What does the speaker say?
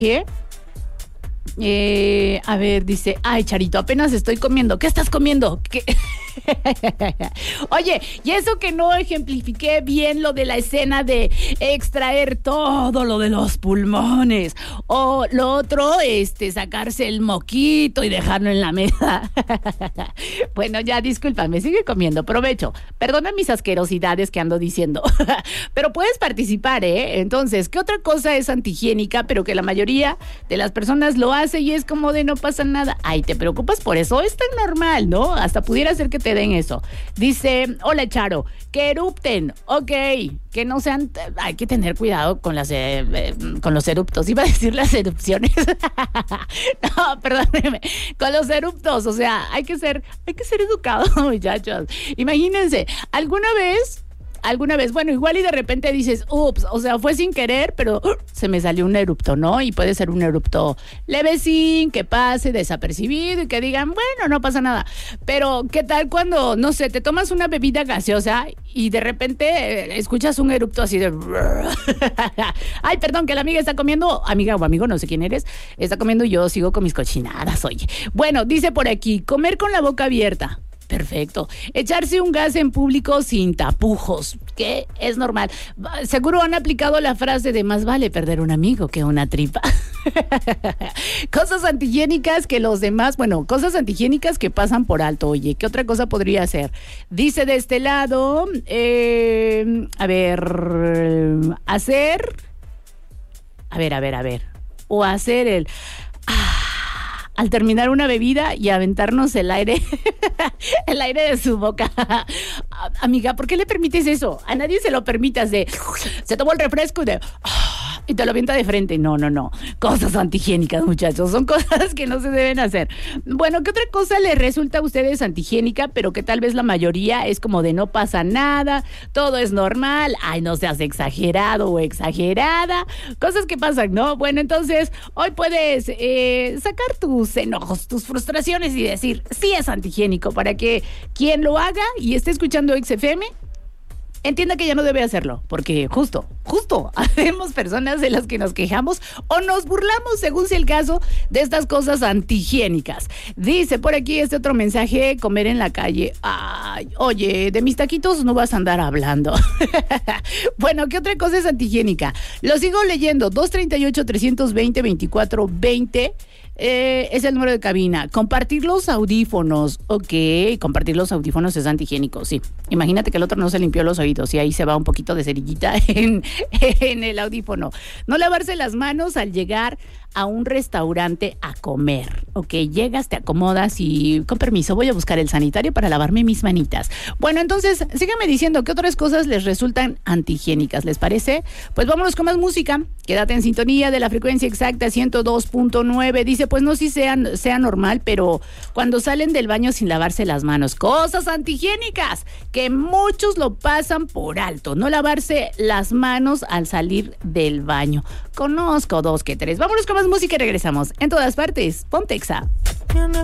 ¿Qué? A ver, dice, ay, Charito, apenas estoy comiendo. ¿Qué estás comiendo? ¿Qué? Oye, y eso que no ejemplifiqué bien lo de la escena de extraer todo lo de los pulmones. O lo otro, sacarse el moquito y dejarlo en la mesa. Bueno, ya, discúlpame, sigue comiendo, provecho. Perdona mis asquerosidades que ando diciendo. Pero puedes participar, ¿eh? Entonces, ¿qué otra cosa es antihigiénica, pero que la mayoría de las personas lo hace y es como de no pasa nada? Ay, ¿te preocupas por eso? Es tan normal, ¿no? Hasta pudiera ser que te den eso. Dice, hola Charo, que erupten, ok, que no sean, hay que tener cuidado con con los eruptos, iba a decir las erupciones. No, perdóneme, con los eruptos, o sea, hay que ser educados, muchachos. Imagínense, alguna vez, bueno, igual y de repente dices, ups, o sea, fue sin querer, pero se me salió un erupto, ¿no? Y puede ser un erupto levecín, que pase desapercibido y que digan, bueno, no pasa nada. Pero, ¿qué tal cuando, no sé, te tomas una bebida gaseosa y de repente escuchas un erupto así de... Ay, perdón, que la amiga está comiendo, amiga o amigo, no sé quién eres, está comiendo y yo sigo con mis cochinadas, oye. Bueno, dice por aquí, comer con la boca abierta. Perfecto. Echarse un gas en público sin tapujos, que es normal. Seguro han aplicado la frase de más vale perder un amigo que una tripa. Cosas antihigiénicas que los demás, bueno, cosas antihigiénicas que pasan por alto. Oye, ¿qué otra cosa podría ser? Dice de este lado, a ver, o hacer al terminar una bebida y aventarnos el aire de su boca. Amiga, ¿por qué le permites eso? A nadie se lo permitas se tomó el refresco y te lo avienta de frente. No. Cosas antihigiénicas, muchachos. Son cosas que no se deben hacer. Bueno, ¿qué otra cosa les resulta a ustedes antihigiénica, pero que tal vez la mayoría es como de no pasa nada, todo es normal, ay, no seas exagerado o exagerada? Cosas que pasan, ¿no? Bueno, entonces, hoy puedes sacar tus enojos, tus frustraciones y decir, sí es antihigiénico, para que quien lo haga y esté escuchando XFM entienda que ya no debe hacerlo, porque justo, habemos personas de las que nos quejamos o nos burlamos, según sea el caso, de estas cosas antihigiénicas. Dice por aquí este otro mensaje, comer en la calle. Ay, oye, de mis taquitos no vas a andar hablando. Bueno, ¿qué otra cosa es antihigiénica? Lo sigo leyendo, 238-320-2420. Es el número de cabina. Compartir los audífonos. Ok, compartir los audífonos es antihigiénico, sí. Imagínate que el otro no se limpió los oídos y ahí se va un poquito de cerillita en el audífono. No lavarse las manos al llegar a un restaurante a comer. Ok, llegas, te acomodas y con permiso voy a buscar el sanitario para lavarme mis manitas. Bueno, entonces síganme diciendo qué otras cosas les resultan antihigiénicas, ¿les parece? Pues vámonos con más música. Quédate en sintonía de la frecuencia exacta 102.9. Dice, pues no si sea normal, pero cuando salen del baño sin lavarse las manos. Cosas antihigiénicas que muchos lo pasan por alto. No lavarse las manos al salir del baño. Conozco 2 que 3. Vámonos con más música y regresamos. En todas partes, ponte Exa.